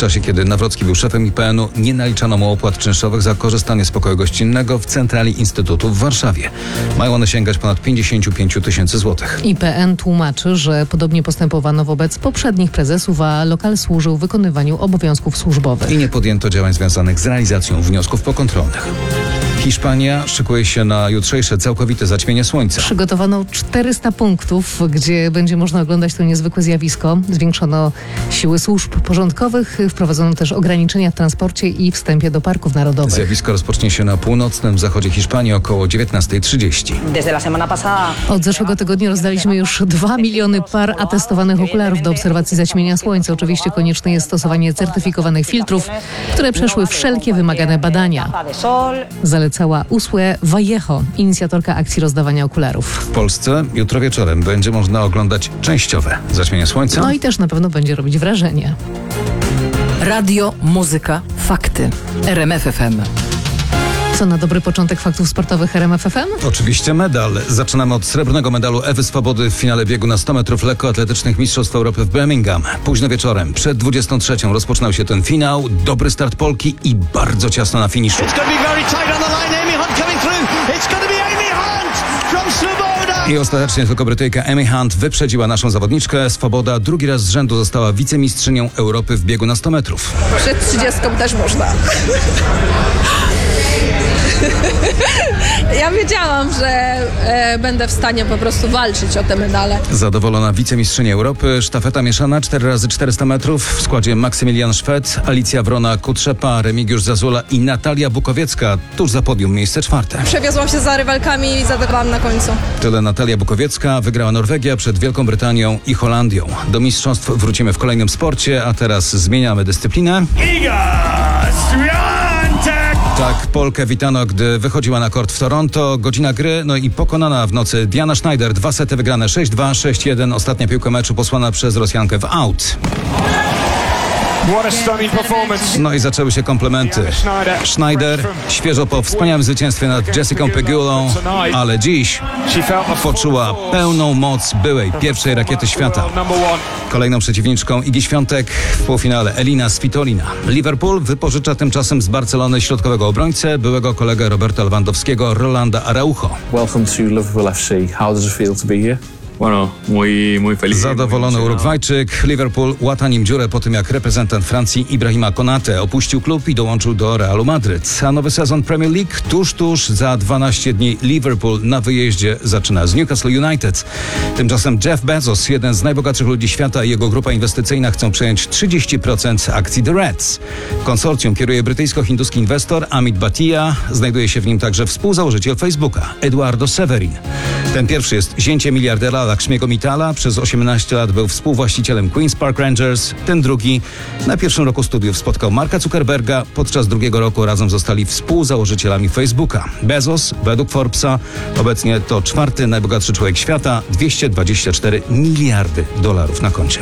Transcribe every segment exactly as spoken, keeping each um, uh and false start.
czasie, kiedy Nawrocki był szefem I P N u, nie naliczano mu opłat czynszowych za korzystanie z pokoju gościnnego w centrali Instytutu w Warszawie. Mają one sięgać ponad pięćdziesiąt pięć tysięcy złotych. I P N tłumaczy, że podobnie postępowano wobec poprzednich prezesów, a lokal służył wykonywaniu obowiązków służbowych. I nie podjęto działań związanych z realizacją wniosków pokontrolnych. Hiszpania szykuje się na jutrzejsze całkowite zaćmienie słońca. Przygotowano czterysta punktów, gdzie będzie można oglądać to niezwykłe zjawisko. Zwiększono siły służb porządkowych, wprowadzono też ograniczenia w transporcie i wstępie do parków narodowych. Zjawisko rozpocznie się na północnym zachodzie Hiszpanii około dziewiętnasta trzydzieści. Od zeszłego tygodnia rozdaliśmy już dwa miliony par atestowanych okularów do obserwacji zaćmienia słońca. Oczywiście konieczne jest stosowanie certyfikowanych filtrów, które przeszły wszelkie wymagane badania. Zalecała Usłe Vallejo, inicjatorka akcji rozdawania okularów. W Polsce jutro wieczorem będzie można oglądać częściowe zaćmienie słońca. No i też na pewno będzie robić wrażenie. Radio, muzyka, fakty. R M F F M. Co na dobry początek faktów sportowych R M F F M? Oczywiście medal. Zaczynamy od srebrnego medalu Ewy Swobody w finale biegu na sto metrów lekkoatletycznych Mistrzostw Europy w Birmingham. Późno wieczorem, przed dwudziestą trzecią rozpoczynał się ten finał. Dobry start Polki i bardzo ciasno na finiszu. I ostatecznie tylko Brytyjka Amy Hunt wyprzedziła naszą zawodniczkę. Swoboda drugi raz z rzędu została wicemistrzynią Europy w biegu na sto metrów. Przed trzydziestką też można. Ja wiedziałam, że e, będę w stanie po prostu walczyć o te medale. Zadowolona wicemistrzyni Europy. Sztafeta mieszana cztery razy czterysta metrów. W składzie Maksymilian Szwed, Alicja Wrona-Kutrzepa, Remigiusz Zazula i Natalia Bukowiecka. Tuż za podium miejsce czwarte. Przewiozłam się za rywalkami i zadawałam na końcu. Tyle Natalia Bukowiecka. Wygrała Norwegia przed Wielką Brytanią i Holandią. Do mistrzostw wrócimy w kolejnym sporcie, a teraz zmieniamy dyscyplinę. Iga Swiatek! Tak, Polkę witano, gdy wychodziła na kort w Toronto. Godzina gry, no i pokonana w nocy Diana Schneider. Dwa sety wygrane sześć dwa, sześć jeden. Ostatnia piłka meczu posłana przez Rosjankę w aut. What a stunning performance. No i zaczęły się komplementy. Schneider świeżo po wspaniałym zwycięstwie nad Jessicą Pegulą, ale dziś poczuła pełną moc byłej pierwszej rakiety świata. Kolejną przeciwniczką Igi Świątek w półfinale Elina Svitolina. Liverpool wypożycza tymczasem z Barcelony środkowego obrońcę, byłego kolegę Roberta Lewandowskiego, Rolanda Araujo. Welcome to Liverpool F C. How does it feel to be here? Bueno, muy, muy feliz. Zadowolony Urugwajczyk. Liverpool łata nim dziurę po tym, jak reprezentant Francji Ibrahima Konate opuścił klub i dołączył do Realu Madryt. A nowy sezon Premier League tuż, tuż za dwanaście dni. Liverpool na wyjeździe zaczyna z Newcastle United. Tymczasem Jeff Bezos, jeden z najbogatszych ludzi świata, i jego grupa inwestycyjna chcą przejąć trzydzieści procent akcji The Reds. Konsorcjum kieruje brytyjsko-hinduski inwestor Amit Bhatia. Znajduje się w nim także współzałożyciel Facebooka, Eduardo Severin. Ten pierwszy jest zięciem miliardera Lakshmiego Mittala. Przez osiemnaście lat był współwłaścicielem Queen's Park Rangers. Ten drugi na pierwszym roku studiów spotkał Marka Zuckerberga. Podczas drugiego roku razem zostali współzałożycielami Facebooka. Bezos, według Forbesa, obecnie to czwarty najbogatszy człowiek świata. dwieście dwadzieścia cztery miliardy dolarów na koncie.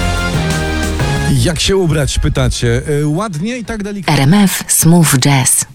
Jak się ubrać, pytacie? Ładnie i tak delikatnie. R M F Smooth Jazz.